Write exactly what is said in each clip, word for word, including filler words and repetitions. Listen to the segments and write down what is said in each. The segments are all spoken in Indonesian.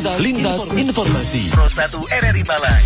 Lintas, Lintas Informasi Pro satu R R I Malang.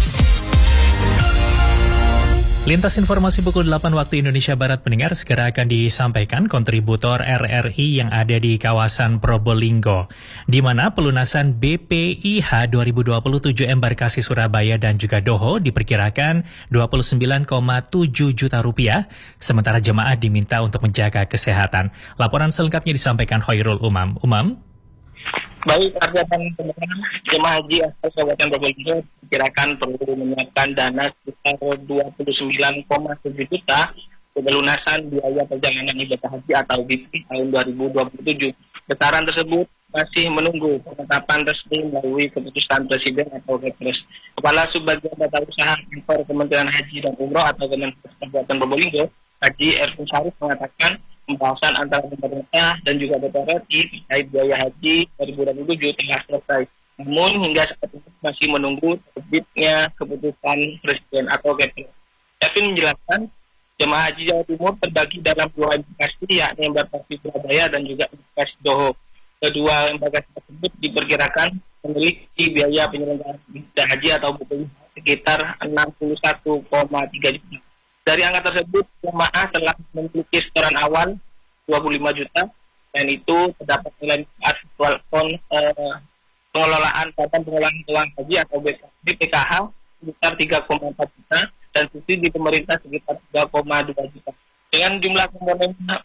Lintas informasi pukul delapan waktu Indonesia Barat pendengar segera akan disampaikan kontributor R R I yang ada di kawasan Probolinggo, di mana pelunasan B P I H dua ribu dua puluh tujuh embarkasi Surabaya dan juga Doho diperkirakan dua puluh sembilan koma tujuh juta rupiah, sementara jemaah diminta untuk menjaga kesehatan. Laporan selengkapnya disampaikan Khairul Umam. Umam? Baik, Arjatan teman-teman, jemaah haji asal Kabupaten Probolinggo diperkirakan perlu menyiapkan dana sekitar dua puluh sembilan koma tujuh juta untuk pelunasan biaya perjalanan ibadah haji atau B P I tahun dua ribu dua puluh tujuh. Besaran tersebut masih menunggu penetapan resmi melalui keputusan Presiden atau Kepres. Kepala Subbagian Tata Usaha Kantor Kementerian Haji dan Umroh atau Kementerian Kabupaten Probolinggo, Haji Erwin Syarif mengatakan pembahasan antara pemerintah dan juga D P R R I terkait biaya haji dua ribu dua puluh tujuh telah selesai. Namun hingga saat ini masih menunggu terbitnya keputusan Presiden atau Kepres. Kevin menjelaskan jemaah haji Jawa Timur terbagi dalam dua embarkasi, yakni embarkasi Surabaya dan juga embarkasi Doho. Kedua embarkasi tersebut diperkirakan memiliki biaya penyelenggaraan ibadah haji atau B P I sekitar enam puluh satu koma tiga juta. Dari angka tersebut, jemaah telah memiliki setoran awal dua puluh lima juta, dan itu terdapat nilai manfaat eh, pengelolaan badan pengelolaan keuangan haji atau B P K H sekitar tiga koma empat juta, dan subsidi pemerintah sekitar tiga koma dua juta. Dengan jumlah komponen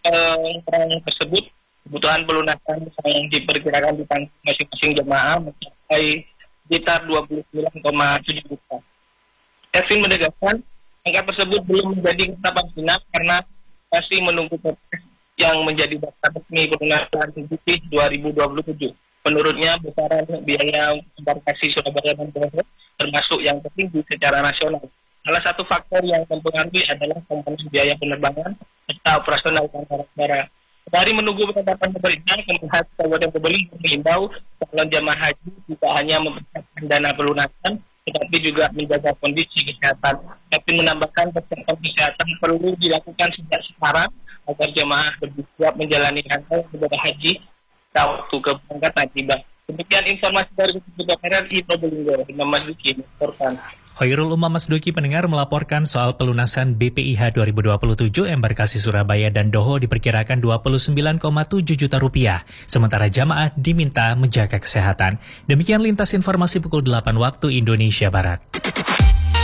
eh, tersebut, kebutuhan pelunasan yang diperkirakan di tanggung masing-masing jemaah mencapai sekitar dua puluh sembilan koma tujuh juta. Kevin menegaskan, angka tersebut belum menjadi ketetapan final karena masih menunggu proses yang menjadi daftar resmi pelunasan B P I dua ribu dua puluh tujuh. Menurutnya, besaran biaya embarkasi Surabaya dan Doho termasuk yang tertinggi secara nasional. Salah satu faktor yang mempengaruhi adalah komponen biaya penerbangan serta operasional antara negara. Dari menunggu penetapan pemerintah, Kementerian Kabupaten Probolinggo mengimbau calon jemaah haji tidak hanya mempersiapkan dana pelunasan, tetapi juga menjaga kondisi kesehatan. Tapi menambahkan persiapan kesehatan perlu dilakukan sejak sekarang agar jemaah bersiap menjalani rangkaian ibadah haji waktu keberangkatan tiba. Demikian informasi dari Kementerian R R I Probolinggo. Imam Mas Duki melaporkan. Khairul Umam Mas Duki pendengar melaporkan soal pelunasan B P I H dua ribu dua puluh tujuh embarkasi Surabaya dan Doho diperkirakan dua puluh sembilan koma tujuh juta rupiah, sementara jamaah diminta menjaga kesehatan. Demikian lintas informasi pukul delapan waktu Indonesia Barat.